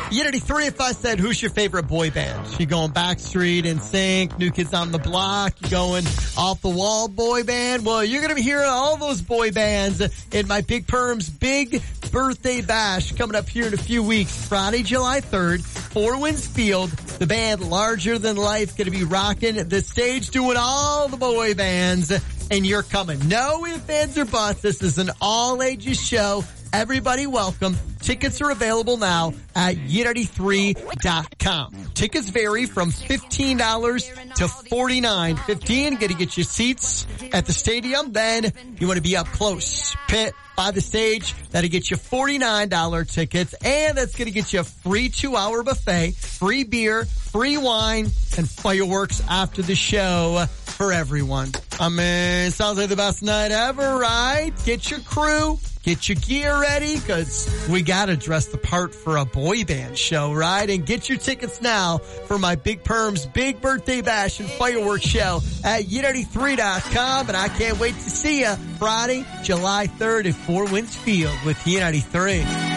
Unity 3, if I said, who's your favorite boy band? You going Backstreet, NSYNC, New Kids on the Block, you going off the wall boy band? Well, you're going to be hearing all those boy bands in my Big Perm's Big Birthday Bash coming up here in a few weeks. Friday, July 3rd, Four Winds Field. The band Larger Than Life going to be rocking the stage doing all the boy bands, and you're coming. No ifs, ands, or buts. This is an all-ages show. Everybody welcome. Tickets are available now at unity3.com. Tickets vary from $15 to $49.15. Going to get you seats at the stadium. Then you want to be up close. Pit by the stage. That'll get you $49 tickets. And that's going to get you a free 2-hour buffet, free beer, free wine, and fireworks after the show for everyone. I mean, sounds like the best night ever, right? Get your crew. Get your gear ready, because we got to dress the part for a boy band show, right? And get your tickets now for my Big Perm's Big Birthday Bash and Fireworks Show at unity3.com. And I can't wait to see you Friday, July 3rd at Four Winds Field with Unity 3.